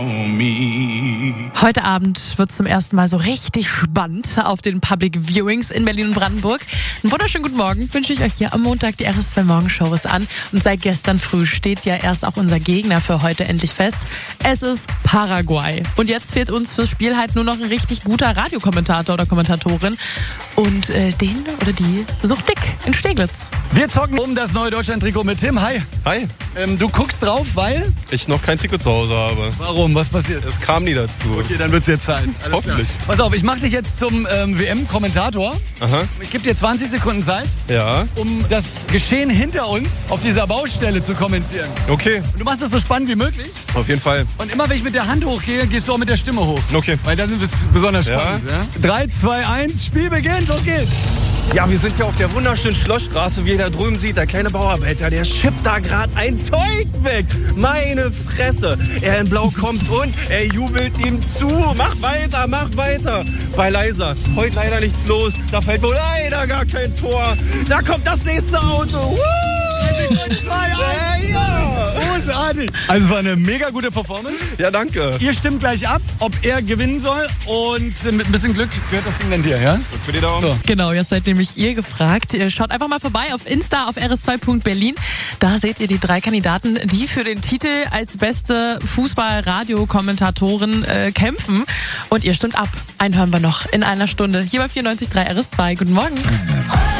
Heute Abend wird es zum ersten Mal so richtig spannend auf den Public Viewings in Berlin und Brandenburg. Einen wunderschönen guten Morgen wünsche ich euch hier am Montag. Die RS2 Morgenshow ist an und seit gestern früh steht ja erst auch unser Gegner für heute endlich fest. Es ist Paraguay. Und jetzt fehlt uns fürs Spiel halt nur noch ein richtig guter Radiokommentator oder Kommentatorin. Und den oder die besucht Dick in Steglitz. Wir zocken um das neue Deutschland-Trikot mit Tim. Hi. Hi. Du guckst drauf, weil? Ich noch kein Trikot zu Hause habe. Warum? Was passiert? Es kam nie dazu. Okay, dann wird's jetzt sein. Alles Hoffentlich. klar. Pass auf, ich mache dich jetzt zum WM-Kommentator. Aha. Ich gebe dir 20 Sekunden Zeit, Ja. um das Geschehen hinter uns auf dieser Baustelle zu kommentieren. Okay. Und du machst das so spannend wie möglich. Auf jeden Fall. Und immer wenn ich mit der Hand hochgehe, gehst du auch mit der Stimme hoch. Okay. Weil dann ist es besonders Ja. spannend. Ja? 3, 2, 1, Spiel beginnt, los geht's. Ja, wir sind hier auf der wunderschönen Schlossstraße, wie ihr da drüben seht. Der kleine Bauarbeiter, der schippt da gerade ein Zeug weg. Meine Fresse. Er in Blau kommt und er jubelt ihm zu. Mach weiter, mach weiter. Bei Leiser, heute leider nichts los. Da fällt wohl leider gar kein Tor. Da kommt das nächste Auto. Woo! 2, 1. Ja. Großartig. Also es war eine mega gute Performance. Ja, danke. Ihr stimmt gleich ab, ob er gewinnen soll. Und mit ein bisschen Glück gehört das Ding dann dir, ja? Gut für die Daumen. So. Genau, jetzt seid nämlich ihr gefragt. Schaut einfach mal vorbei auf Insta auf rs2.berlin. Da seht ihr die 3 Kandidaten, die für den Titel als beste Fußball-Radio-Kommentatorin kämpfen. Und ihr stimmt ab. Einen hören wir noch in einer Stunde. Hier bei 94.3 RS2. Guten Morgen.